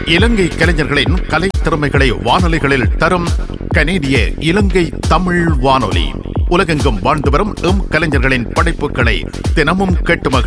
இலங்கை கலைஞர்களின் கலை திறமைகளை வானொலிகளில் தரும் கனேடிய இலங்கை தமிழ் வானொலி. உலகெங்கும் வாழ்ந்து வரும் கலைஞர்களின் படைப்புகளை தினமும் கேட்டு மகிழ